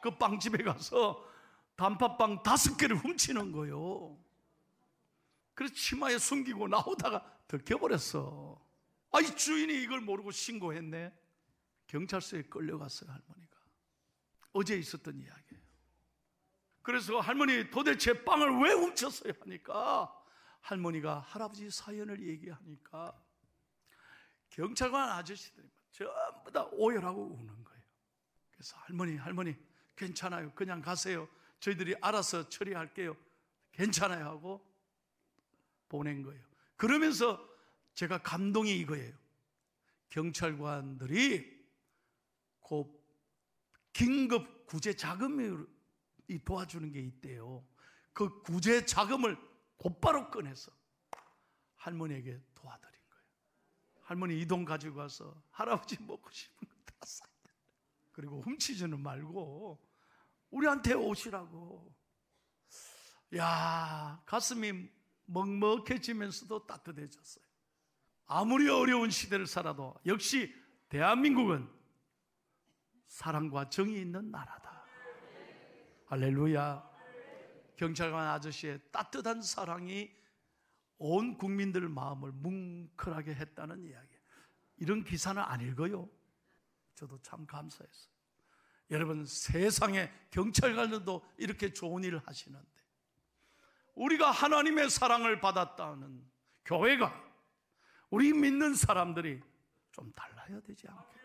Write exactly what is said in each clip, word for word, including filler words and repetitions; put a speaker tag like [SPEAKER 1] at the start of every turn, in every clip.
[SPEAKER 1] 그 빵집에 가서 단팥빵 다섯 개를 훔치는 거예요. 그래서 치마에 숨기고 나오다가 들켜버렸어. 아이, 주인이 이걸 모르고 신고했네. 경찰서에 끌려갔어요, 할머니가. 어제 있었던 이야기예요. 그래서 할머니 도대체 빵을 왜 훔쳤어요 하니까 할머니가 할아버지 사연을 얘기하니까 경찰관 아저씨들이 전부 다 오열하고 우는 거예요. 그래서 할머니 할머니 괜찮아요, 그냥 가세요, 저희들이 알아서 처리할게요, 괜찮아요 하고 보낸 거예요. 그러면서 제가 감동이 이거예요. 경찰관들이 그 긴급 구제 자금이 도와주는 게 있대요. 그 구제 자금을 곧바로 꺼내서 할머니에게 도와드린 거예요. 할머니 이 돈 가지고 가서 할아버지 먹고 싶은 거 다 사요. 그리고 훔치지는 말고 우리한테 오시라고. 야, 가슴이 먹먹해지면서도 따뜻해졌어요. 아무리 어려운 시대를 살아도 역시 대한민국은 사랑과 정이 있는 나라다. 할렐루야. 경찰관 아저씨의 따뜻한 사랑이 온 국민들 마음을 뭉클하게 했다는 이야기예요. 이런 기사는 안 읽어요. 저도 참 감사했어요. 여러분, 세상에 경찰관들도 이렇게 좋은 일을 하시는데 우리가 하나님의 사랑을 받았다는 교회가, 우리 믿는 사람들이 좀 달라야 되지 않겠어요?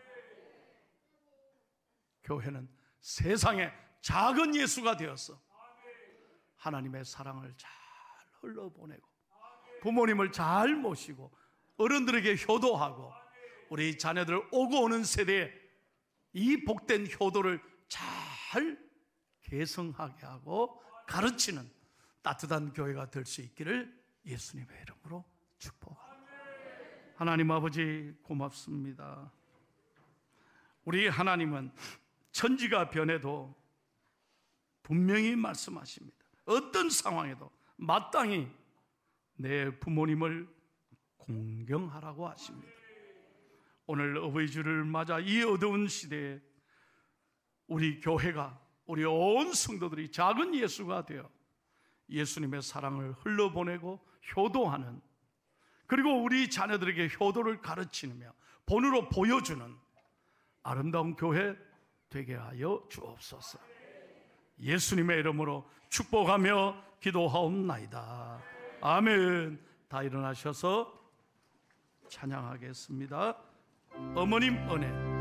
[SPEAKER 1] 교회는 세상에 작은 예수가 되어서 하나님의 사랑을 잘 흘러보내고 부모님을 잘 모시고 어른들에게 효도하고 우리 자녀들 오고 오는 세대에 이 복된 효도를 잘 계승하게 하고 가르치는 따뜻한 교회가 될 수 있기를 예수님의 이름으로 축복합니다. 하나님 아버지 고맙습니다. 우리 하나님은 천지가 변해도 분명히 말씀하십니다. 어떤 상황에도 마땅히 내 부모님을 공경하라고 하십니다. 오늘 어버이 주를 맞아 이 어두운 시대에 우리 교회가, 우리 온 성도들이 작은 예수가 되어 예수님의 사랑을 흘러보내고 효도하는, 그리고 우리 자녀들에게 효도를 가르치며 본으로 보여주는 아름다운 교회 되게 하여 주옵소서. 예수님의 이름으로 축복하며 기도하옵나이다. 아멘. 다 일어나셔서 찬양하겠습니다. 어머님 은혜.